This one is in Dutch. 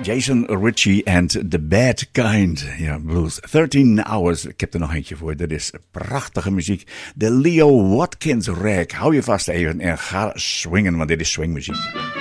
Jason Ritchie en The Bad Kind. Ja, blues. 13 Hours. Ik heb er nog eentje voor. Dat is prachtige muziek. De Leo Watkins Rag. Hou je vast even en ga swingen, want dit is swingmuziek.